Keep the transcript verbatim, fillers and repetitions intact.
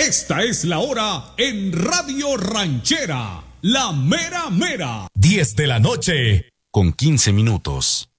Esta es la hora en Radio Ranchera, la mera mera. diez de la noche, con quince minutos.